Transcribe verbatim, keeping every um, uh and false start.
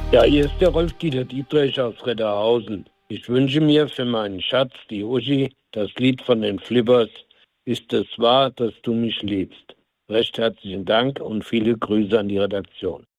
Ja, hier ist der Rolf-Dieter Dietrich aus Redderhausen. Ich wünsche mir für meinen Schatz, die Uschi, das Lied von den Flippers, Ist es wahr, dass du mich liebst? Recht herzlichen Dank und viele Grüße an die Redaktion.